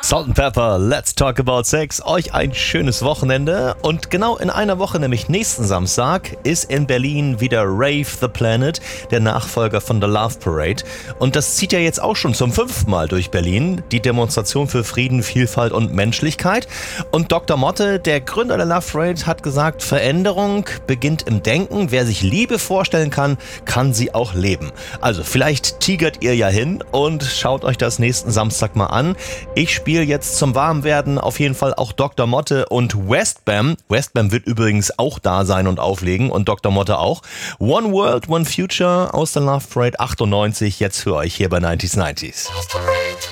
Salt&Pepper, Let's Talk About Sex. Euch ein schönes Wochenende. Und genau in einer Woche, nämlich nächsten Samstag, ist in Berlin wieder Rave the Planet, der Nachfolger von The Love Parade. Und das zieht ja jetzt auch schon zum 5. Mal durch Berlin. Die Demonstration für Frieden, Vielfalt und Menschlichkeit. Und Dr. Motte, der Gründer der Love Parade, hat gesagt, Veränderung beginnt im Denken. Wer sich Liebe vorstellen kann, kann sie auch leben. Also vielleicht tigert ihr ja hin und schaut euch das nächsten Samstag mal an. Ich spiele jetzt zum Warmwerden auf jeden Fall auch Dr. Motte und Westbam. Westbam wird übrigens auch da sein und auflegen und Dr. Motte auch. One World, One Future aus der Love Parade 98, jetzt für euch hier bei 90s.